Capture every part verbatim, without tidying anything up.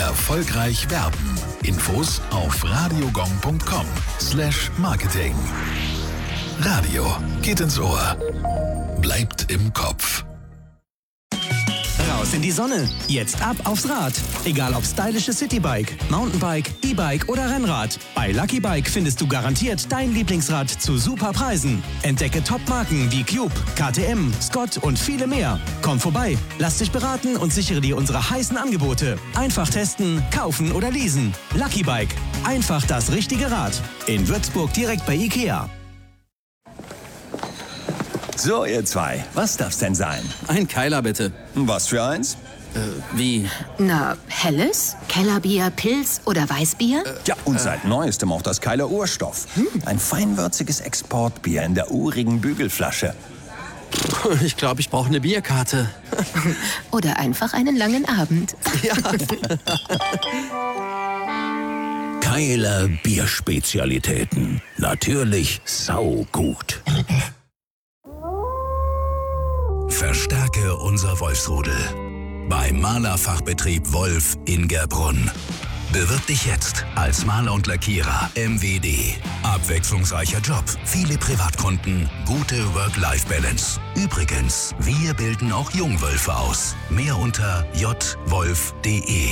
Erfolgreich werben. Infos auf radiogong punkt com slash marketing. Radio geht ins Ohr. Bleibt im Kopf. Raus in die Sonne. Jetzt ab aufs Rad. Egal ob stylisches Citybike, Mountainbike, E-Bike oder Rennrad. Bei Lucky Bike findest du garantiert dein Lieblingsrad zu super Preisen. Entdecke Top-Marken wie Cube, K T M, Scott und viele mehr. Komm vorbei, lass dich beraten und sichere dir unsere heißen Angebote. Einfach testen, kaufen oder leasen. Lucky Bike. Einfach das richtige Rad. In Würzburg direkt bei Ikea. So, ihr zwei, was darf's denn sein? Ein Keiler, bitte. Was für eins? Äh, wie? Na, helles, Kellerbier, Pilz oder Weißbier? Äh, ja, und äh. seit Neuestem auch das Keiler Urstoff. Hm. Ein feinwürziges Exportbier in der urigen Bügelflasche. Ich glaube, ich brauche eine Bierkarte. Oder einfach einen langen Abend. Ja. Keiler Bierspezialitäten. Natürlich saugut. Verstärke unser Wolfsrudel. Beim Malerfachbetrieb Wolf in Gerbrunn. Bewirb dich jetzt als Maler und Lackierer M W D. Abwechslungsreicher Job, viele Privatkunden, gute Work-Life-Balance. Übrigens, wir bilden auch Jungwölfe aus. Mehr unter j wolf punkt de.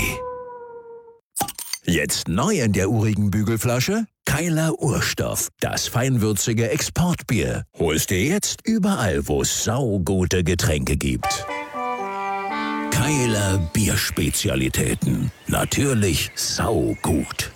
Jetzt neu in der urigen Bügelflasche? Keiler Urstoff, das feinwürzige Exportbier. Holst dir jetzt überall, wo es saugute Getränke gibt. Keiler Bierspezialitäten. Natürlich saugut.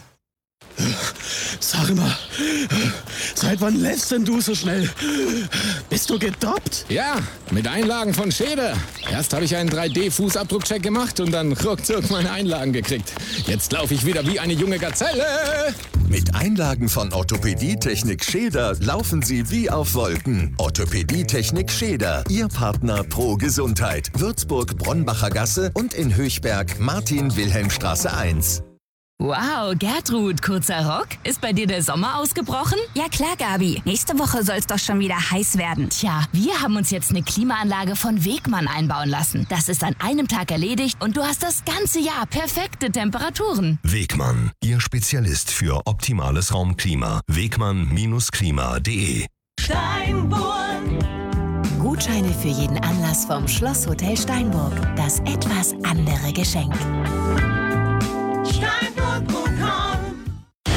Sag mal, seit wann lässt denn du so schnell? Bist du gedoppt? Ja, mit Einlagen von Schäder. Erst habe ich einen drei D Fußabdruckcheck gemacht und dann ruckzuck meine Einlagen gekriegt. Jetzt laufe ich wieder wie eine junge Gazelle. Mit Einlagen von Orthopädie-Technik Schäder laufen Sie wie auf Wolken. Orthopädie-Technik Schäder, Ihr Partner pro Gesundheit. Würzburg, Bronnbacher Gasse und in Höchberg, Martin-Wilhelm-Straße eins. Wow, Gertrud, kurzer Rock? Ist bei dir der Sommer ausgebrochen? Ja klar, Gabi. Nächste Woche soll es doch schon wieder heiß werden. Tja, wir haben uns jetzt eine Klimaanlage von Wegmann einbauen lassen. Das ist an einem Tag erledigt und du hast das ganze Jahr perfekte Temperaturen. Wegmann, Ihr Spezialist für optimales Raumklima. Wegmann Klima punkt de. Steinburg. Gutscheine für jeden Anlass vom Schlosshotel Steinburg. Das etwas andere Geschenk. Steinburg punkt com.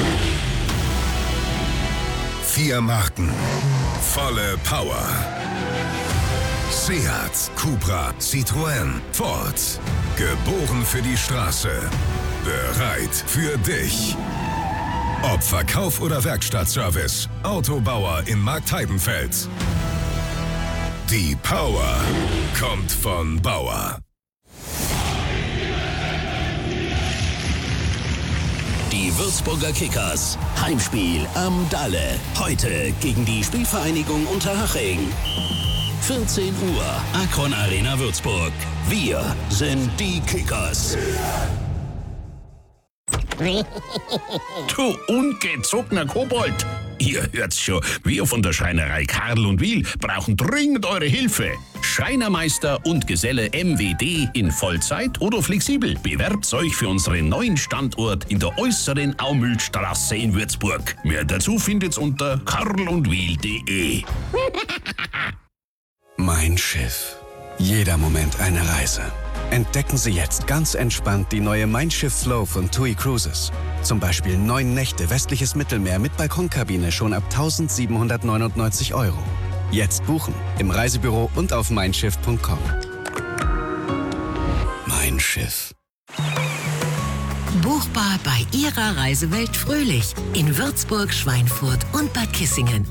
Vier Marken. Volle Power. Seat, Cupra, Citroën, Ford. Geboren für die Straße. Bereit für dich. Ob Verkauf oder Werkstattservice. Autobauer in Marktheidenfeld. Die Power kommt von Bauer. Die Würzburger Kickers. Heimspiel am Dalle. Heute gegen die Spielvereinigung Unterhaching. vierzehn Uhr, Akron Arena Würzburg. Wir sind die Kickers. Du ungezogener Kobold! Ihr hört's schon, wir von der Schreinerei Karl und Wiel brauchen dringend eure Hilfe. Schreinermeister und Geselle M W D in Vollzeit oder flexibel. Bewerbt euch für unseren neuen Standort in der äußeren Aumühlstraße in Würzburg. Mehr dazu findet's unter karlundwiel punkt de. Mein Schiff. Jeder Moment eine Reise. Entdecken Sie jetzt ganz entspannt die neue Mein Schiff Flow von TUI Cruises. Zum Beispiel neun Nächte westliches Mittelmeer mit Balkonkabine schon ab eintausendsiebenhundertneunundneunzig Euro. Jetzt buchen im Reisebüro und auf mein schiff punkt com. Mein Schiff. Buchbar bei Ihrer Reisewelt Fröhlich in Würzburg, Schweinfurt und Bad Kissingen.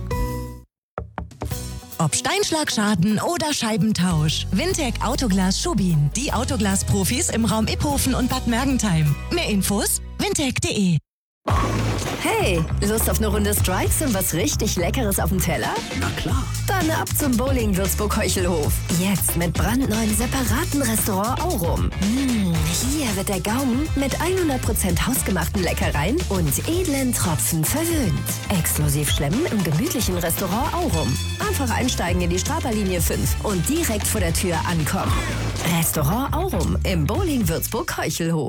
Ob Steinschlagschaden oder Scheibentausch. Wintec Autoglas Schubin. Die Autoglas-Profis im Raum Iphofen und Bad Mergentheim. Mehr Infos wintec punkt de. Hey, Lust auf eine Runde Strikes und was richtig Leckeres auf dem Teller? Na klar. Dann ab zum Bowling Würzburg-Heuchelhof. Jetzt mit brandneuen separaten Restaurant Aurum. Mmh, hier wird der Gaumen mit hundert Prozent hausgemachten Leckereien und edlen Tropfen verwöhnt. Exklusiv schlemmen im gemütlichen Restaurant Aurum. Einfach einsteigen in die Straberlinie fünf und direkt vor der Tür ankommen. Restaurant Aurum im Bowling Würzburg-Heuchelhof.